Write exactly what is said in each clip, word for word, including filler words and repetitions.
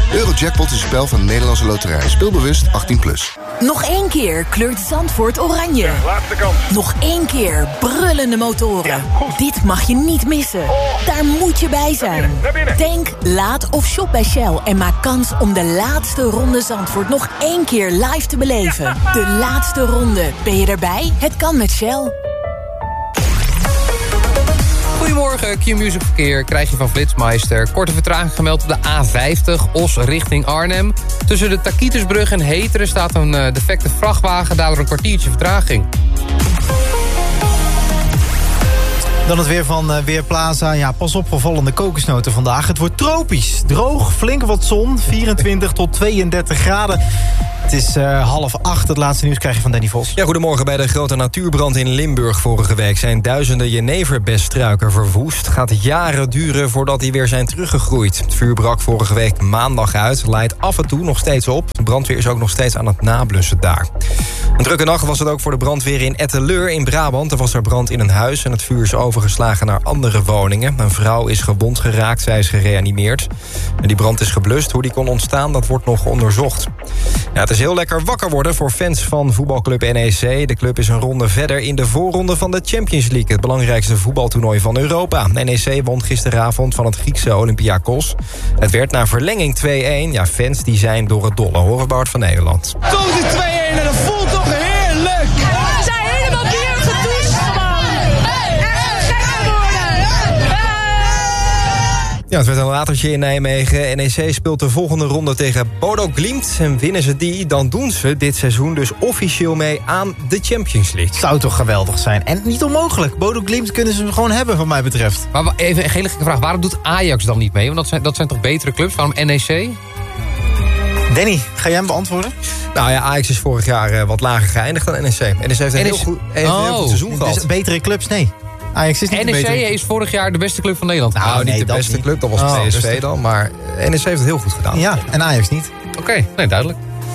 Eurojackpot is een spel van de Nederlandse Loterij. Speel bewust, achttien plus. Nog één keer kleurt Zandvoort oranje. Ja, laatste kans. Nog één keer brullende motoren. Ja, goed. Dit mag je niet missen. Oh. Daar moet je bij zijn. Naar binnen. Tank, laad of shop bij Shell en maak kans om de laatste ronde Zandvoort nog één keer live te beleven. Ja. De laatste ronde. Ben je erbij? Het kan met Shell. Goedemorgen, Q-Music Verkeer krijg je van Flitsmeister. Korte vertraging gemeld op de A vijftig, Os richting Arnhem. Tussen de Takitusbrug en Heteren staat een uh, defecte vrachtwagen, daardoor een kwartiertje vertraging. Dan het weer van uh, Weerplaza. Ja, pas op voor vallende kokosnoten vandaag. Het wordt tropisch, droog, flink wat zon. vierentwintig tot tweeëndertig graden. Het is uh, half acht. Het laatste nieuws krijg je van Danny Vos. Ja, goedemorgen. Bij de grote natuurbrand in Limburg vorige week zijn duizenden jeneverbesstruiken verwoest. Het gaat jaren duren voordat die weer zijn teruggegroeid. Het vuur brak vorige week maandag uit. Leidt af en toe nog steeds op. De brandweer is ook nog steeds aan het nablussen daar. Een drukke nacht was het ook voor de brandweer in Etteleur in Brabant. Er was er brand in een huis en het vuur is overgeslagen naar andere woningen. Een vrouw is gewond geraakt, zij is gereanimeerd. En die brand is geblust. Hoe die kon ontstaan, dat wordt nog onderzocht. Ja, het is heel lekker wakker worden voor fans van voetbalclub N E C. De club is een ronde verder in de voorronde van de Champions League, het belangrijkste voetbaltoernooi van Europa. N E C won gisteravond van het Griekse Olympiakos. Het werd na verlenging twee-een. Ja, fans die zijn door het dolle. Horen Bart van Nederland. Toch die twee-een en dat voelt toch heerlijk. We zijn helemaal bier gedoucht, man. Echt gek geworden. Ja, het werd een latertje in Nijmegen. N E C speelt de volgende ronde tegen Bodo Glimt. En winnen ze die, dan doen ze dit seizoen dus officieel mee aan de Champions League. Zou toch geweldig zijn. En niet onmogelijk. Bodo Glimt kunnen ze gewoon hebben, wat mij betreft. Maar wa- even een gelige vraag, waarom doet Ajax dan niet mee? Want dat zijn, dat zijn toch betere clubs? Waarom N E C? Danny, ga jij hem beantwoorden? Nou ja, Ajax is vorig jaar uh, wat lager geëindigd dan N E C. N E C heeft een heel goed, heeft een heel Oh. goed seizoen gehad. Dus betere clubs, nee. Ajax is niet N de E C betere. is vorig jaar de beste club van Nederland. Nou, Nou, niet nee, de dat beste niet. club, dat was Oh, P S V rustig. dan. Maar N E C heeft het heel goed gedaan. Ja, en Ajax niet. Oké, okay, nee, duidelijk.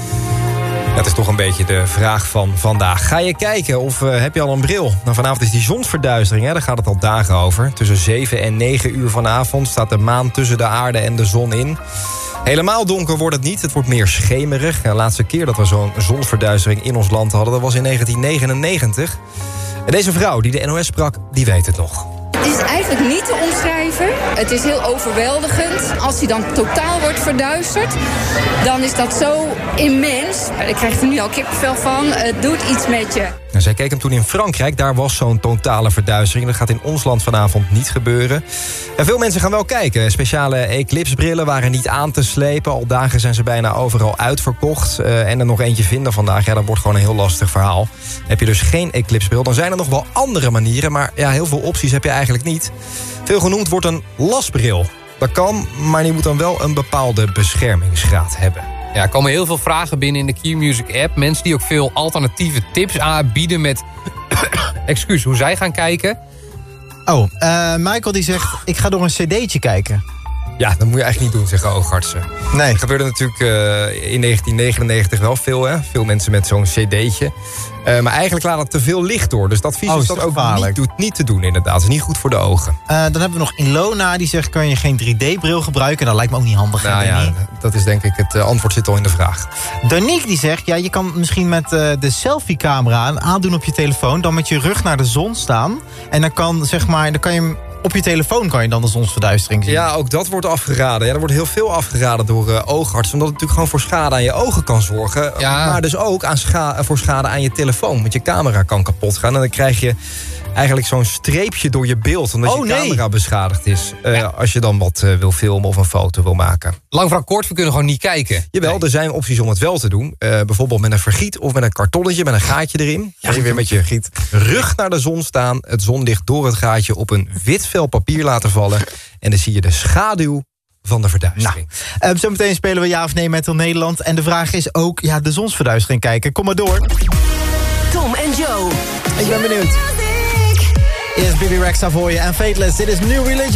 Ja, het is toch een beetje de vraag van vandaag. Ga je kijken of uh, heb je al een bril? Nou, vanavond is die zonsverduistering, hè? Daar gaat het al dagen over. Tussen zeven en negen uur vanavond staat de maan tussen de aarde en de zon in. Helemaal donker wordt het niet, het wordt meer schemerig. De laatste keer dat we zo'n zonsverduistering in ons land hadden, dat was in negentien negenennegentig. En deze vrouw die de N O S sprak, die weet het nog. Het is eigenlijk niet te omschrijven. Het is heel overweldigend. Als hij dan totaal wordt verduisterd, dan is dat zo immens. Ik krijg er nu al kippenvel van. Het doet iets met je. En zij keek hem toen in Frankrijk. Daar was zo'n totale verduistering. Dat gaat in ons land vanavond niet gebeuren. En veel mensen gaan wel kijken. Speciale eclipsebrillen waren niet aan te slepen. Al dagen zijn ze bijna overal uitverkocht. Uh, en er nog eentje vinden vandaag, ja, dat wordt gewoon een heel lastig verhaal. Heb je dus geen eclipsbril, dan zijn er nog wel andere manieren. Maar ja, heel veel opties heb je eigenlijk niet. Veel genoemd wordt een lasbril. Dat kan, maar die moet dan wel een bepaalde beschermingsgraad hebben. Ja, er komen heel veel vragen binnen in de Q-Music app. Mensen die ook veel alternatieve tips aanbieden met... excuus, hoe zij gaan kijken. Oh, uh, Michael die zegt, ik ga door een cd'tje kijken. Ja, dat moet je eigenlijk niet doen, zeggen oogartsen. Nee. Dat gebeurde natuurlijk uh, in negentien negenennegentig wel veel, hè? Veel mensen met zo'n cd'tje. Uh, maar eigenlijk laat het te veel licht door. Dus dat advies Oh, is is dat toch ook gevaarlijk? niet, doet, niet te doen, inderdaad. Het is niet goed voor de ogen. Uh, dan hebben we nog Ilona, die zegt, kan je geen drie D-bril gebruiken? Dat lijkt me ook niet handig. Nou hè, ja, Danny? dat is denk ik het uh, antwoord zit al in de vraag. Danique die zegt, ja, je kan misschien met uh, de selfie-camera een aandoen op je telefoon, dan met je rug naar de zon staan. En dan kan, zeg maar, dan kan je hem op je telefoon kan je dan de zonsverduistering zien. Ja, ook dat wordt afgeraden. Ja, er wordt heel veel afgeraden door uh, oogartsen. Omdat het natuurlijk gewoon voor schade aan je ogen kan zorgen. Ja. Maar dus ook aan scha- voor schade aan je telefoon. Want je camera kan kapot gaan. En dan krijg je eigenlijk zo'n streepje door je beeld. Omdat Oh, je nee. camera beschadigd is. Uh, Ja. Als je dan wat uh, wil filmen of een foto wil maken. Lang verhaal kort, we kunnen gewoon niet kijken. Jawel, Nee. er zijn opties om het wel te doen. Uh, bijvoorbeeld met een vergiet of met een kartonnetje met een gaatje erin. Ja, je weer met je giet rug naar de zon staan. Het zonlicht door het gaatje op een wit vel papier laten vallen. En dan zie je de schaduw van de verduistering. Nou, uh, zometeen spelen we ja of nee met heel Nederland. En de vraag is ook, ja, de zonsverduistering kijken. Kom maar door. Tom en Joe. Ik ben benieuwd. Eerst Bibi Rexha voor je en Fateless. Dit is New Religion.